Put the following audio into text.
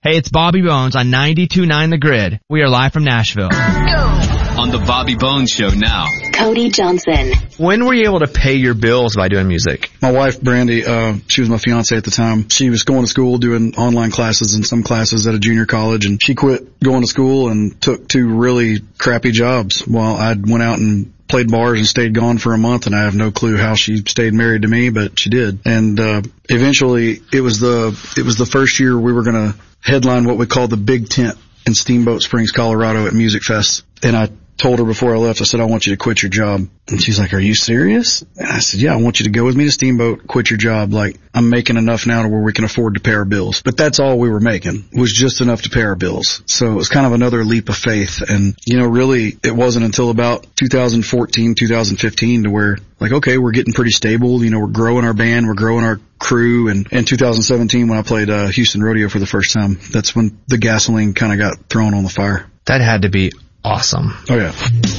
Hey, it's Bobby Bones on 92.9 The Grid. We are live from Nashville. On the Bobby Bones Show now. Cody Johnson. When were you able to pay your bills by doing music? My wife, Brandy, she was my fiance at the time. She was going to school doing online classes and some classes at a junior college, and she quit going to school and took 2 really crappy jobs while I went out and played bars and stayed gone for a month, and I have no clue how she stayed married to me, but she did. And eventually it was the first year we were going to headline what we call the Big Tent in Steamboat Springs, Colorado at Music Fest. And I told her before I left, I said, I want you to quit your job. And she's like, are you serious? And I said, yeah, I want you to go with me to Steamboat, quit your job. Like, I'm making enough now to where we can afford to pay our bills. But that's all we were making, was just enough to pay our bills. So it was kind of another leap of faith. And, really, it wasn't until about 2014, 2015 to where, like, okay, we're getting pretty stable. We're growing our band, we're growing our crew. And in 2017, when I played Houston Rodeo for the first time, that's when the gasoline kind of got thrown on the fire. That had to be awesome. Oh, yeah.